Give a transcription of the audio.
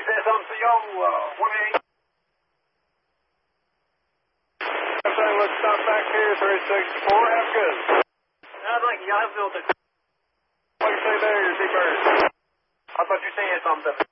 say something to y'all, 188. Let's stop back here, 364. Have good. Thank you. I've built it. What do you say there, T-Bird? I thought you said something.